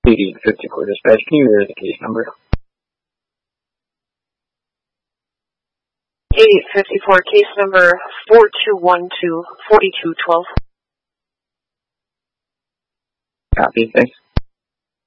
8854 dispatch, can you hear the case number? 8854, case number 4212-4212. Copy, thanks.